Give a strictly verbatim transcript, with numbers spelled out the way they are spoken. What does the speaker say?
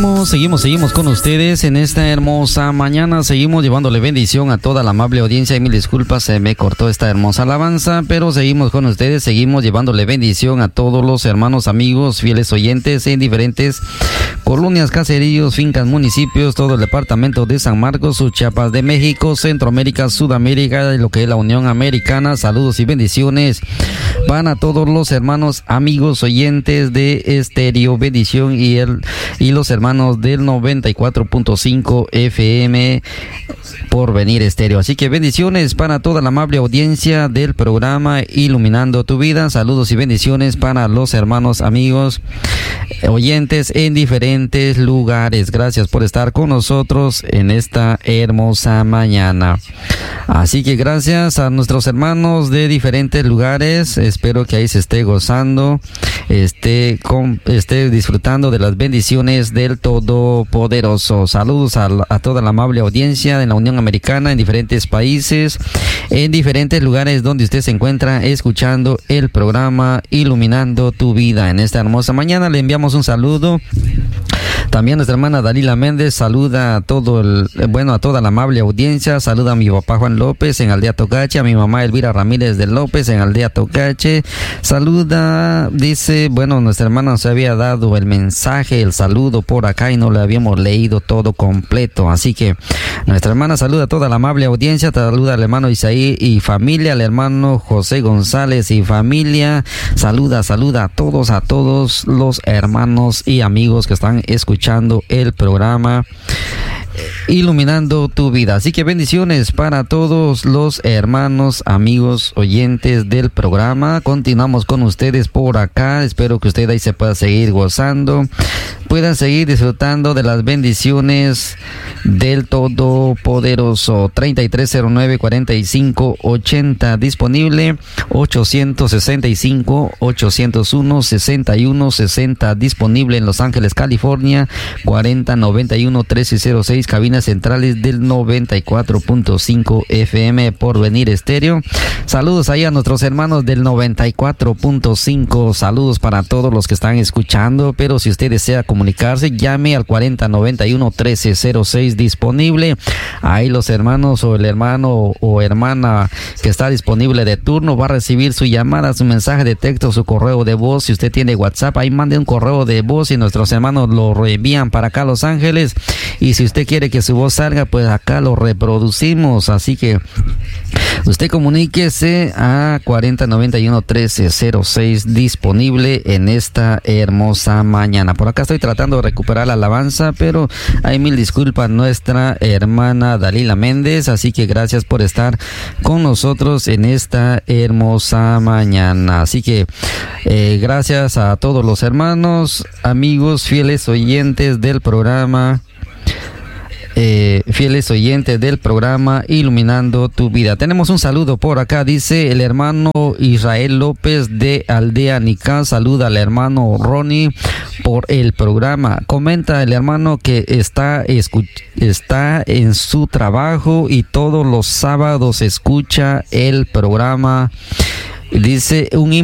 seguimos, seguimos, seguimos con ustedes en esta hermosa mañana. Seguimos llevándole bendición a toda la amable audiencia. Y mil disculpas, se me cortó esta hermosa alabanza, pero seguimos con ustedes. Seguimos llevándole bendición a todos los hermanos, amigos, fieles oyentes en diferentes colonias, caseríos, fincas, municipios, todo el departamento de San Marcos, Chiapas de México, Centroamérica, Sudamérica, y lo que es la Unión Americana. Saludos y bendiciones van a todos los hermanos, amigos, oyentes de Estéreo Bendición y el y los hermanos del noventa y cuatro punto cinco F M Porvenir Estéreo. Así que bendiciones para toda la amable audiencia del programa Iluminando tu Vida. Saludos y bendiciones para los hermanos, amigos, oyentes en diferentes lugares. Gracias por estar con nosotros en esta hermosa mañana. Así que gracias a nuestros hermanos de diferentes lugares. Espero que ahí se esté gozando, esté, con, esté disfrutando de las bendiciones del Todopoderoso. Saludos a, a toda la amable audiencia de la Unión Americana en diferentes países, en diferentes lugares donde usted se encuentra escuchando el programa Iluminando tu Vida. En esta hermosa mañana le enviamos un saludo. También nuestra hermana Dalila Méndez saluda a todo el, bueno, a toda la amable audiencia. Saluda a mi papá Juan López en Aldea Tocache, a mi mamá Elvira Ramírez de López en Aldea Tocache. Saluda, dice, bueno, nuestra hermana nos había dado el mensaje, el saludo por acá y no le habíamos leído todo completo. Así que nuestra hermana saluda a toda la amable audiencia. Saluda al hermano Isaí y familia, al hermano José González y familia. Saluda, saluda a todos, a todos los hermanos y amigos que están escuchando el programa Iluminando tu Vida. Así que bendiciones para todos los hermanos, amigos, oyentes del programa. Continuamos con ustedes por acá. Espero que usted ahí se pueda seguir gozando, puedan seguir disfrutando de las bendiciones del Todopoderoso. treinta y tres cero nueve cuarenta y cinco ochenta disponible, ochocientos sesenta y cinco ochocientos uno sesenta y uno sesenta disponible en Los Ángeles, California. Cuarenta noventa y uno trece cero seis cabinas centrales del noventa y cuatro punto cinco F M Porvenir Estéreo. Saludos ahí a nuestros hermanos del noventa y cuatro punto cinco. Saludos para todos los que están escuchando, pero si usted desea comunicarse, llame al cuarenta noventa y uno trece cero seis disponible. Ahí los hermanos o el hermano o hermana que está disponible de turno va a recibir su llamada, su mensaje de texto, su correo de voz. Si usted tiene WhatsApp, ahí mande un correo de voz y nuestros hermanos lo reenvían para acá a Los Ángeles. Y si usted quiere que su voz salga, pues acá lo reproducimos. Así que usted comuníquese a cuarenta noventa y uno trece cero seis disponible en esta hermosa mañana. Por acá estoy tratando de recuperar la alabanza, pero hay mil disculpas, nuestra hermana Dalila Méndez. Así que gracias por estar con nosotros en esta hermosa mañana. Así que eh, gracias a todos los hermanos, amigos, fieles oyentes del programa. Eh, fieles oyentes del programa Iluminando tu Vida. Tenemos un saludo por acá, dice el hermano Israel López de Aldea Nicá. Saluda al hermano Ronnie por el programa. Comenta el hermano que está, escu- está en su trabajo y todos los sábados escucha el programa. Dice un